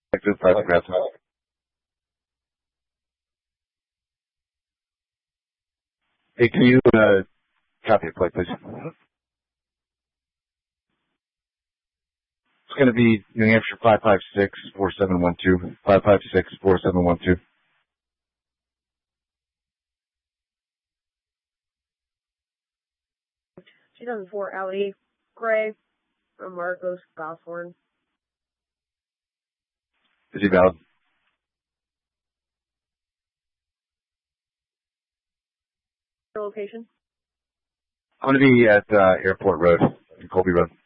Texas, private grab. Hey, can you copy a plate, please? It's going to be New Hampshire 556-4712. 556-4712. 2004 Audi Gray from Marcos, Goshorn. Is he valid? Your location? I'm going to be at Airport Road in Colby Road.